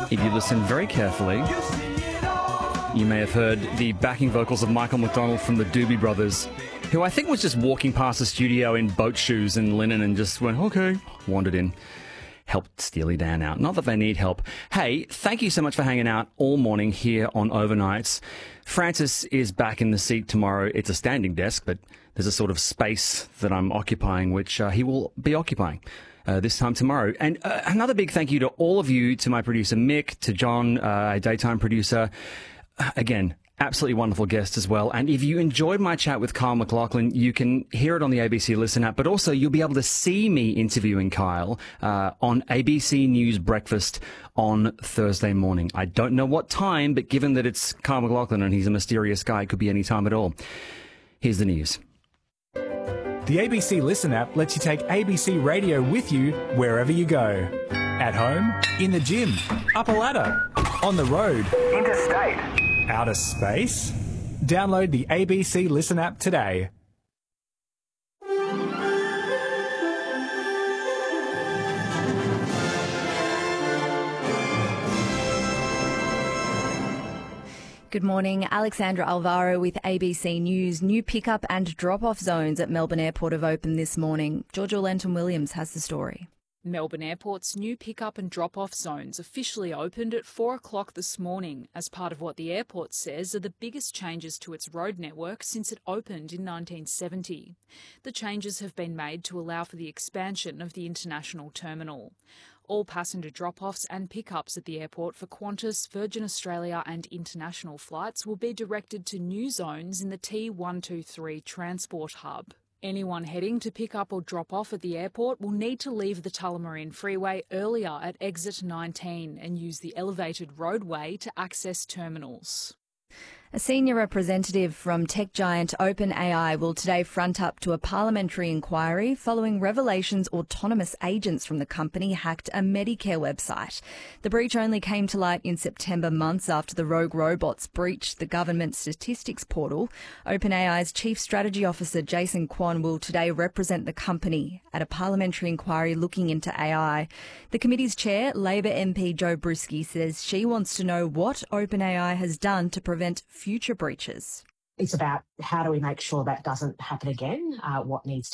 If you listen very carefully, you may have heard the backing vocals of Michael McDonald from the Doobie Brothers, who I think was just walking past the studio in boat shoes and linen and just went, okay, wandered in. Helped Steely Dan out. Not that they need help. Hey, thank you so much for hanging out all morning here on Overnights. Francis is back in the seat tomorrow. It's a standing desk, but there's a sort of space that I'm occupying, which he will be occupying this time tomorrow. And another big thank you to all of you, to my producer Mick, to John, a daytime producer. Again, absolutely wonderful guest as well. And if you enjoyed my chat with Kyle MacLachlan, you can hear it on the ABC Listen app, but also you'll be able to see me interviewing Kyle on ABC News Breakfast on Thursday morning. I don't know what time, but given that it's Kyle MacLachlan and he's a mysterious guy, it could be any time at all. Here's the news. The ABC Listen app lets you take ABC Radio with you wherever you go. At home, in the gym, up a ladder, on the road, interstate, outer space. Download the ABC Listen app today. Good morning. Alexandra Alvaro with ABC News. New pick-up and drop-off zones at Melbourne Airport have opened this morning. Georgia Lenton-Williams has the story. Melbourne Airport's new pick-up and drop-off zones officially opened at 4 o'clock this morning as part of what the airport says are the biggest changes to its road network since it opened in 1970. The changes have been made to allow for the expansion of the international terminal. All passenger drop-offs and pick-ups at the airport for Qantas, Virgin Australia and international flights will be directed to new zones in the T123 transport hub. Anyone heading to pick up or drop off at the airport will need to leave the Tullamarine Freeway earlier at exit 19 and use the elevated roadway to access terminals. A senior representative from tech giant OpenAI will today front up to a parliamentary inquiry following revelations autonomous agents from the company hacked a Medicare website. The breach only came to light in September, months after the rogue robots breached the government statistics portal. OpenAI's chief strategy officer Jason Kwon will today represent the company at a parliamentary inquiry looking into AI. The committee's chair, Labor MP Jo Brisky, says she wants to know what OpenAI has done to prevent future breaches. It's about how do we make sure that doesn't happen again, what needs